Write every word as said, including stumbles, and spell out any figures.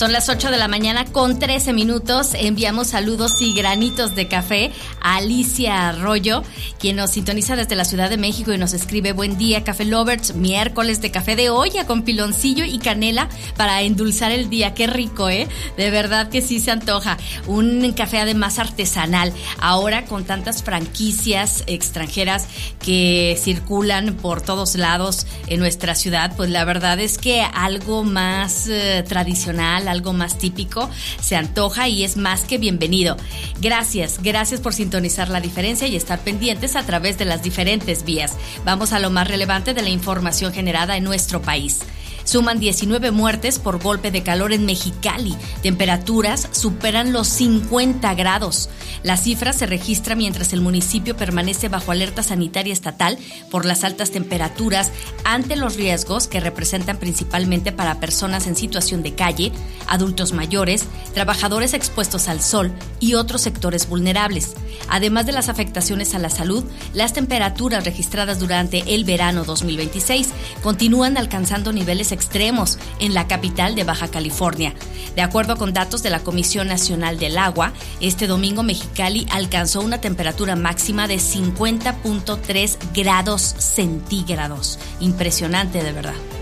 Son las ocho de la mañana con trece minutos. Enviamos saludos y granitos de café a Alicia Arroyo, quien nos sintoniza desde la Ciudad de México y nos escribe: buen día, Café Lovers, miércoles de café de olla con piloncillo y canela para endulzar el día. Qué rico, ¿eh? De verdad que sí se antoja. Un café además artesanal. Ahora con tantas franquicias extranjeras que circulan por todos lados en nuestra ciudad, pues la verdad es que algo más eh, tradicional, algo más típico se antoja y es más que bienvenido. Gracias, gracias por sintonizar La Diferencia y estar pendientes a través de las diferentes vías. Vamos a lo más relevante de la información generada en nuestro país. Suman diecinueve muertes por golpe de calor en Mexicali. Temperaturas superan los cincuenta grados. La cifra se registra mientras el municipio permanece bajo alerta sanitaria estatal por las altas temperaturas ante los riesgos que representan principalmente para personas en situación de calle, adultos mayores, trabajadores expuestos al sol y otros sectores vulnerables. Además de las afectaciones a la salud, las temperaturas registradas durante el verano dos mil veintiséis continúan alcanzando niveles extremos en la capital de Baja California. De acuerdo con datos de la Comisión Nacional del Agua, este domingo Mexicali alcanzó una temperatura máxima de cincuenta punto tres grados centígrados. Impresionante, de verdad.